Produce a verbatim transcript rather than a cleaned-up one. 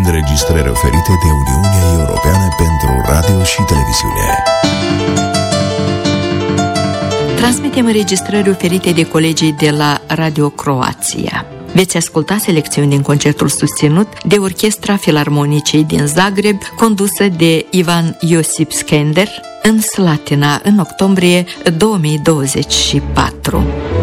Înregistrări oferite de Uniunea Europeană pentru Radio și Televiziune. Transmitem înregistrări oferite de colegii de la Radio Croația. Veți asculta selecțiuni din concertul susținut de Orchestra Filarmonicei din Zagreb, condusă de Ivan Iosip Skender, în Slatina, în octombrie două mii douăzeci și patru.